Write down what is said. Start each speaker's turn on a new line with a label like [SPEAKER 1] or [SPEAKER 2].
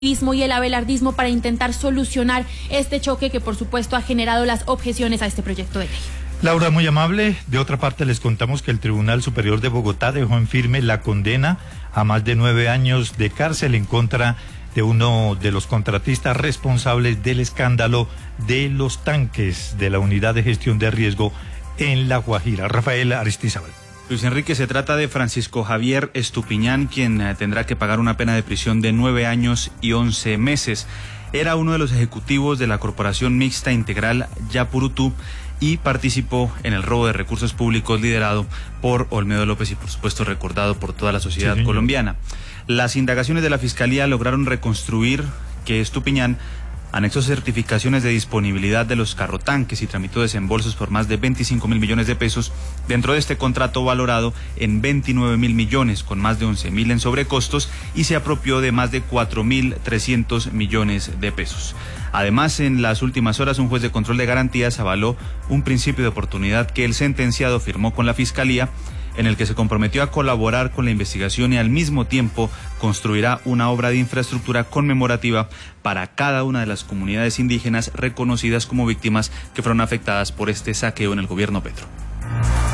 [SPEAKER 1] y el abelardismo para intentar solucionar este choque que por supuesto ha generado las objeciones a este proyecto de ley.
[SPEAKER 2] Laura, muy amable. De otra parte, les contamos que el Tribunal Superior de Bogotá dejó en firme la condena a más de 9 años de cárcel en contra de uno de los contratistas responsables del escándalo de los tanques de la Unidad de Gestión de Riesgo en La Guajira. Rafael Aristizábal.
[SPEAKER 3] Luis Enrique, se trata de Francisco Javier Estupiñán, quien tendrá que pagar una pena de prisión de 9 años y 11 meses. Era uno de los ejecutivos de la Corporación Mixta Integral Yapurutú y participó en el robo de recursos públicos liderado por Olmedo López y por supuesto recordado por toda la sociedad colombiana. Las indagaciones de la Fiscalía lograron reconstruir que Estupiñán anexó certificaciones de disponibilidad de los carrotanques y tramitó desembolsos por más de 25.000 millones de pesos dentro de este contrato valorado en 29.000 millones, con más de 11.000 en sobrecostos, y se apropió de más de 4.300 millones de pesos. Además, en las últimas horas, un juez de control de garantías avaló un principio de oportunidad que el sentenciado firmó con la Fiscalía, en el que se comprometió a colaborar con la investigación y al mismo tiempo construirá una obra de infraestructura conmemorativa para cada una de las comunidades indígenas reconocidas como víctimas que fueron afectadas por este saqueo en el gobierno Petro.